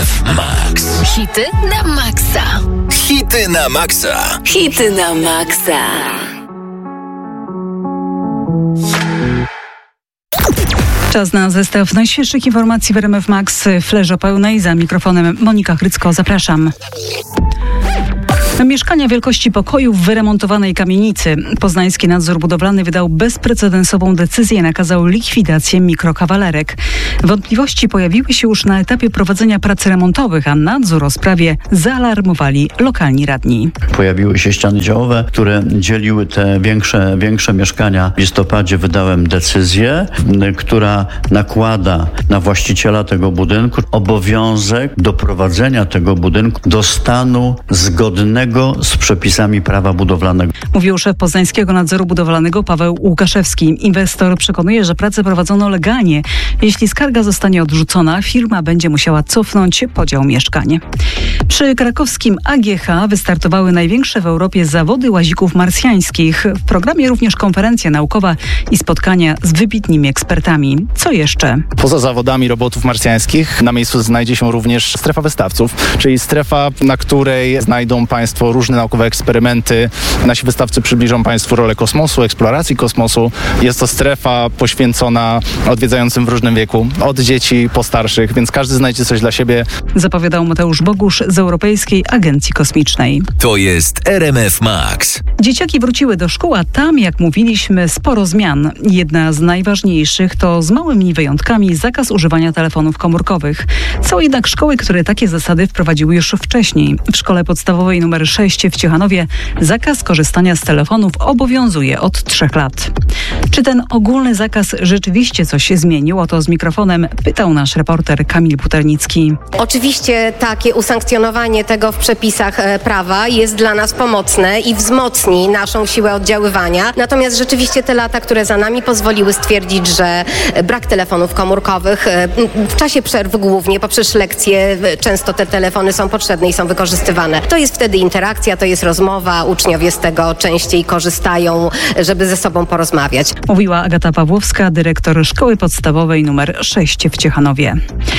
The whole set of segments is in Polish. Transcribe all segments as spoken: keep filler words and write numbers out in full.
F Max. Hity na maksa. Hity na maksa. Hity na maksa. Czas na zestaw najświeższych informacji w R M F Max. Flerzo pełnej, za mikrofonem Monika Chrycko. Zapraszam. Mieszkania wielkości pokoju w wyremontowanej kamienicy. Poznański Nadzór Budowlany wydał bezprecedensową decyzję i nakazał likwidację mikrokawalerek. Wątpliwości pojawiły się już na etapie prowadzenia prac remontowych, a nadzór o sprawie zaalarmowali lokalni radni. Pojawiły się ściany działowe, które dzieliły te większe, większe mieszkania. W listopadzie wydałem decyzję, która nakłada na właściciela tego budynku obowiązek doprowadzenia tego budynku do stanu zgodnego z przepisami prawa budowlanego. Mówił szef Poznańskiego Nadzoru Budowlanego Paweł Łukaszewski. Inwestor przekonuje, że prace prowadzono legalnie. Jeśli skarga zostanie odrzucona, firma będzie musiała cofnąć podział mieszkań. Przy krakowskim A G H wystartowały największe w Europie zawody łazików marsjańskich. W programie również konferencja naukowa i spotkania z wybitnymi ekspertami. Co jeszcze? Poza zawodami robotów marsjańskich na miejscu znajdzie się również strefa wystawców, czyli strefa, na której znajdą Państwo różne naukowe eksperymenty. Nasi wystawcy przybliżą Państwu rolę kosmosu, eksploracji kosmosu. Jest to strefa poświęcona odwiedzającym w różnym wieku, od dzieci po starszych, więc każdy znajdzie coś dla siebie. Zapowiadał Mateusz Bogusz z Europejskiej Agencji Kosmicznej. To jest R M F Max. Dzieciaki wróciły do szkół, a tam, jak mówiliśmy, sporo zmian. Jedna z najważniejszych to z małymi wyjątkami zakaz używania telefonów komórkowych. Są jednak szkoły, które takie zasady wprowadziły już wcześniej. W szkole podstawowej numer sześć w Ciechanowie zakaz korzystania z telefonów obowiązuje od trzech lat. Czy ten ogólny zakaz rzeczywiście coś się zmienił? O to z mikrofonem pytał nasz reporter Kamil Puternicki. Oczywiście takie usankcjonowanie tego w przepisach prawa jest dla nas pomocne i wzmocni naszą siłę oddziaływania. Natomiast rzeczywiście te lata, które za nami pozwoliły stwierdzić, że brak telefonów komórkowych w czasie przerw głównie poprzez lekcje często te telefony są potrzebne i są wykorzystywane. To jest wtedy interakcja, to jest rozmowa, uczniowie z tego częściej korzystają, żeby ze sobą porozmawiać. Mówiła Agata Pawłowska, dyrektor szkoły podstawowej numer sześć w Ciechanowie.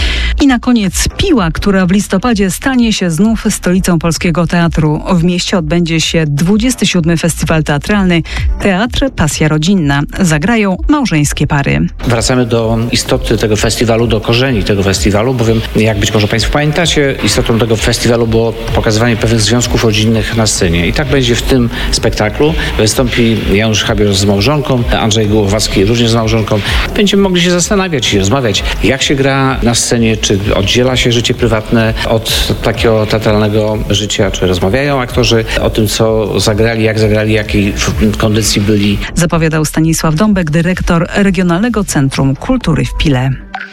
I na koniec Piła, która w listopadzie stanie się znów stolicą polskiego teatru. W mieście odbędzie się dwudziesty siódmy Festiwal Teatralny Teatr Pasja Rodzinna. Zagrają małżeńskie pary. Wracamy do istoty tego festiwalu, do korzeni tego festiwalu, bowiem jak być może Państwo pamiętacie, istotą tego festiwalu było pokazywanie pewnych związków rodzinnych na scenie. I tak będzie w tym spektaklu. Wystąpi Janusz Habior z małżonką, Andrzej Głowacki również z małżonką. Będziemy mogli się zastanawiać i rozmawiać, jak się gra na scenie, czy oddziela się życie prywatne od takiego teatralnego życia, czy rozmawiają aktorzy o tym, co zagrali, jak zagrali, jakiej kondycji byli. Zapowiadał Stanisław Dąbek, dyrektor Regionalnego Centrum Kultury w Pile.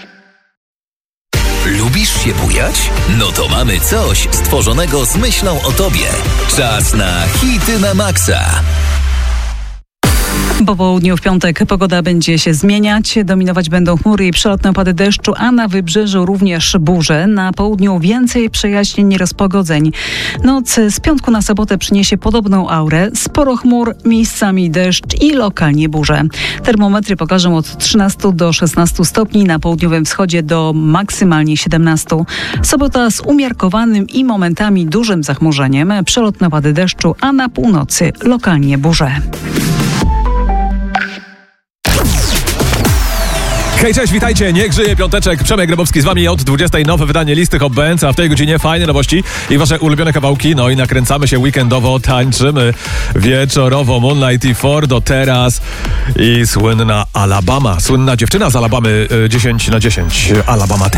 Lubisz się bujać? No to mamy coś stworzonego z myślą o tobie. Czas na hity na maksa. Po południu w piątek pogoda będzie się zmieniać. Dominować będą chmury i przelotne opady deszczu, a na wybrzeżu również burze. Na południu więcej przejaśnień i rozpogodzeń. Noc z piątku na sobotę przyniesie podobną aurę. Sporo chmur, miejscami deszcz i lokalnie burze. Termometry pokażą od trzynastu do szesnastu stopni, na południowym wschodzie do maksymalnie siedemnastu. Sobota z umiarkowanym i momentami dużym zachmurzeniem. Przelotne opady deszczu, a na północy lokalnie burze. Hej, cześć, witajcie, niech żyje piąteczek. Przemek Grabowski z wami od dwudziestej. Nowe wydanie listy Hot Bands, a w tej godzinie fajne nowości i wasze ulubione kawałki. No i nakręcamy się weekendowo, tańczymy wieczorowo. Moonlight i Fordo teraz i słynna Alabama. Słynna dziewczyna z Alabamy, dziesięć na dziesięć. Alabama teraz.